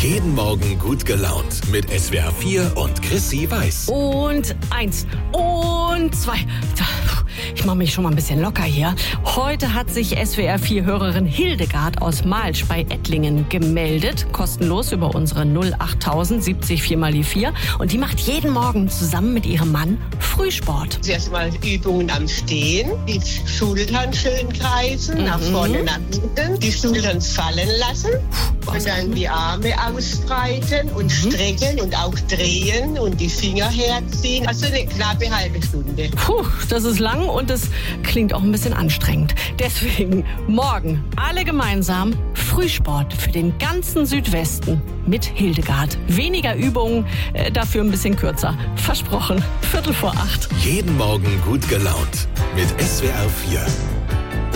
Jeden Morgen gut gelaunt mit SWR 4 und Chrissy Weiß. Und 1 und 2. Ich mache mich schon mal ein bisschen locker hier. Heute hat sich SWR 4-Hörerin Hildegard aus Malsch bei Ettlingen gemeldet. Kostenlos über unsere 08000 70 4 mal die 4. Und die macht jeden Morgen zusammen mit ihrem Mann Frühsport. Erstmal Übungen am Stehen, die Schultern schön kreisen, nach vorne, nach hinten, die Schultern fallen lassen und dann die Arme ausbreiten und strecken und auch drehen und die Finger herziehen. Also eine knappe halbe Stunde. Puh, das ist lang und es klingt auch ein bisschen anstrengend. Deswegen morgen alle gemeinsam Frühsport für den ganzen Südwesten mit Hildegard. Weniger Übungen, dafür ein bisschen kürzer. Versprochen, 7:45. Jeden Morgen gut gelaunt mit SWR 4.